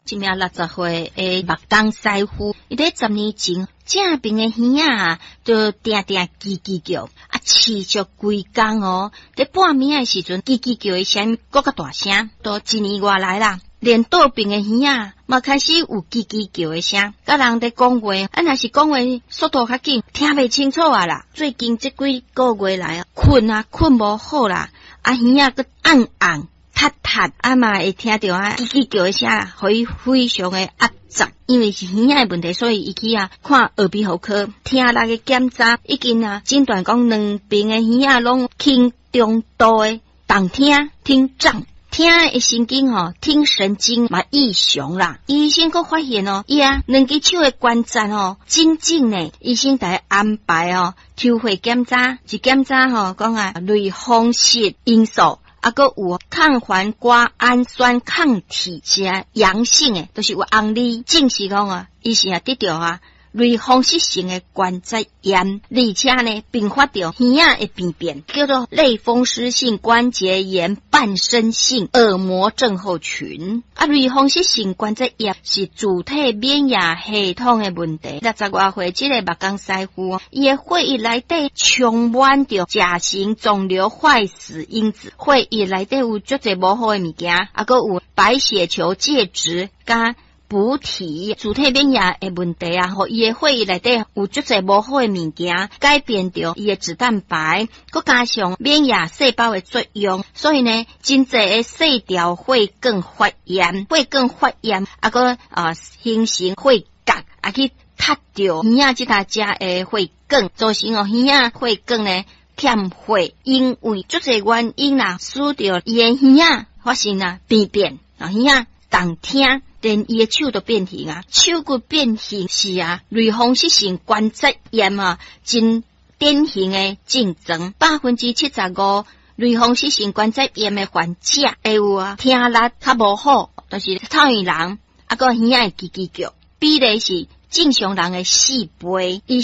一名60岁的目东师傅，伊在10年前正病的耳啊，就定定叽叽叫，持续规工哦。在半暝的时阵，叽叽叫的声搁较大声，都1年外来啦。连倒病的耳啊，嘛开始有叽叽叫的声。甲人在讲话，若是讲话速度较紧，听袂清楚啊啦。最近这几个月来啊，困无好啦，耳啊搁暗暗。塌嘛会听到叽叽叫的声，互伊非常的压杂，因为是耳的问题，所以伊去看耳鼻喉科，听力的检查，已经诊断讲两边的耳拢轻中度的动听障，听的神经听神经嘛异常啦。医生佫发现伊两只手的关节真正呢，医生在安排抽血检查，一检查讲类风湿因素。还有抗环瓜氨酸抗体是阳性的，都是有红字，证实讲伊是得到类风湿性的关节炎，而且呢并发着耳仔的病变，叫做类风湿性关节炎半身性耳膜症候群。类风湿性关节炎是主体免疫系统的问题。60多岁这个目光师傅，伊的血液内底充满着甲型肿瘤坏死因子，血液内底有足侪无好的物件，还有白血球介质加补体主体免疫的问题互伊的血液内底有足侪无好的物件，改变着伊的脂蛋白，佮加上免疫细胞的作用，所以呢，真侪的细条血管发炎，佮形成血角，去塌着耳仔这只的血管，造成耳仔血管呢欠血，因为足侪原因使着伊的耳仔发生病变，耳仔动听。连伊的手都变形手骨变形是类风湿性关节炎真典型的症状。75%类风湿性关节炎的患者会有听力较无好，就是草原人，还有耳仔会叽叽叫，比例是正常人的4倍。